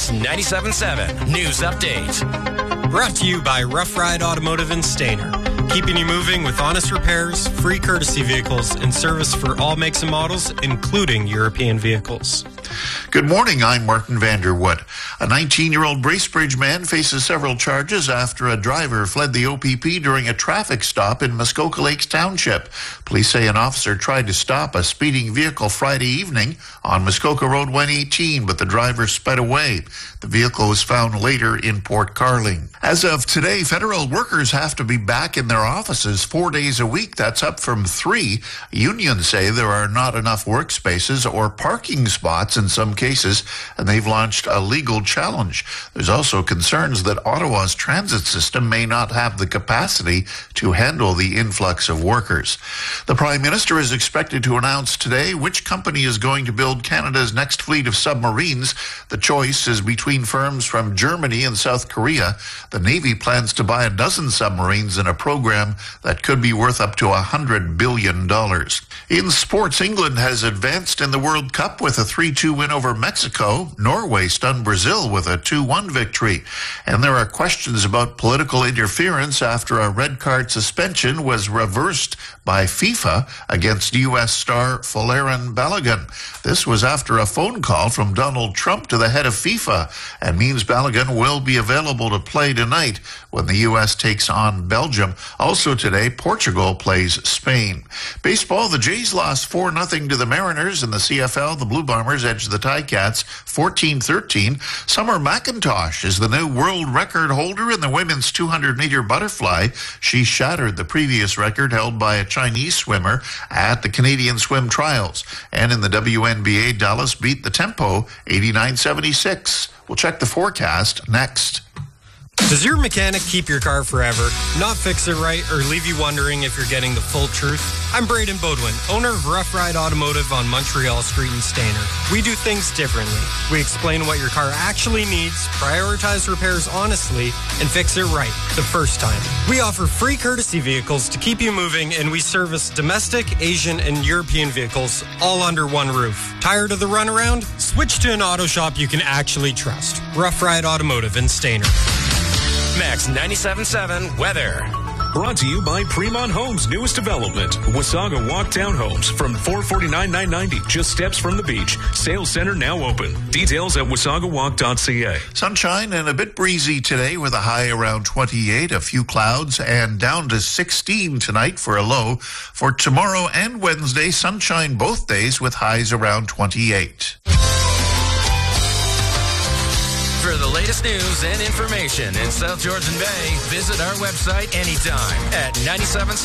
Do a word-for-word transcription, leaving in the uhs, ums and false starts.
Max ninety-seven point seven News Update. Brought to you by Rough Ride Automotive in Stainer. Keeping you moving with honest repairs, free courtesy vehicles, and service for all makes and models, including European vehicles. Good morning, I'm Martin Vanderwood. A nineteen-year-old Bracebridge man faces several charges after a driver fled the O P P during a traffic stop in Muskoka Lakes Township. Police say an officer tried to stop a speeding vehicle Friday evening on Muskoka Road one eighteen, but the driver sped away. The vehicle was found later in Port Carling. As of today, federal workers have to be back in their offices four days a week. That's up from three. Unions say there are not enough workspaces or parking spots in some cases, and they've launched a legal challenge. There's also concerns that Ottawa's transit system may not have the capacity to handle the influx of workers. The Prime Minister is expected to announce today which company is going to build Canada's next fleet of submarines. The choice is between firms from Germany and South Korea. The Navy plans to buy a dozen submarines in a program that could be worth up to one hundred billion dollars. In sports, England has advanced in the World Cup with a three two win over Mexico. Norway stunned Brazil with a two one victory. And there are questions about political interference after a red card suspension was reversed by FIFA against U S star Folarin Balogun. This was after a phone call from Donald Trump to the head of FIFA and means Balogun will be available to play tonight when the U S takes on Belgium. Also today, Portugal plays Spain. Baseball, the Jays lost four nothing to the Mariners. In the C F L, the Blue Bombers edged the Ticats fourteen thirteen. Summer McIntosh is the new world record holder in the women's two hundred meter butterfly. She shattered the previous record held by a Chinese swimmer at the Canadian Swim Trials. And in the W N B A, Dallas beat the Tempo eighty-nine seventy-six. We'll check the forecast next. Does your mechanic keep your car forever, not fix it right, or leave you wondering if you're getting the full truth? I'm Braden Bodwin, owner of Rough Ride Automotive on Montreal Street in Stainer. We do things differently. We explain what your car actually needs, prioritize repairs honestly, and fix it right the first time. We offer free courtesy vehicles to keep you moving, and we service domestic, Asian, and European vehicles all under one roof. Tired of the runaround? Switch to an auto shop you can actually trust. Rough Ride Automotive in Stainer. Max ninety-seven point seven weather. Brought to you by Fremont Homes' newest development, Wasaga Walk Townhomes, from four forty-nine nine ninety, just steps from the beach. Sales center now open. Details at wasaga walk dot c a. Sunshine and a bit breezy today with a high around twenty-eight, a few clouds, and down to sixteen tonight for a low. For tomorrow and Wednesday, sunshine both days with highs around twenty-eight. For the latest news and information in South Georgian Bay, visit our website anytime at ninety-seven